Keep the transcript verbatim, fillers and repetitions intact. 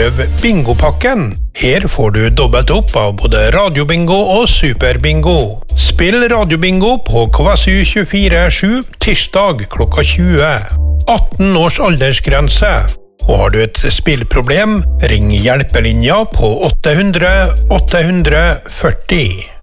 prøv bingopakken. Her får du dobbelt opp av både radiobingo og superbingo. Spill radiobingo på K S U tjuefire sju tirsdag klokka tjue. atten års aldersgrense. Og har du et spillproblem, ring hjelpelinja på åtte hundre åtte hundre førti.